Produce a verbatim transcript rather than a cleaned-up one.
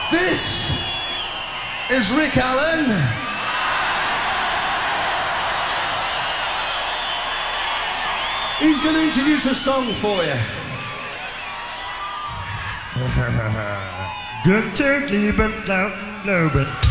This is Rick Allen. He's going to introduce a song for you. Good turkey, but loud and low, but